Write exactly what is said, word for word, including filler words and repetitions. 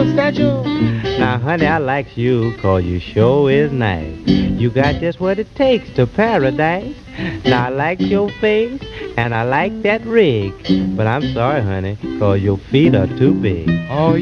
statue. Now, honey, I likes you 'cause you sure is nice. You got just what it takes to paradise. Now, I like your face and I like that rig. But I'm sorry, honey, 'cause your feet are too big. Oh,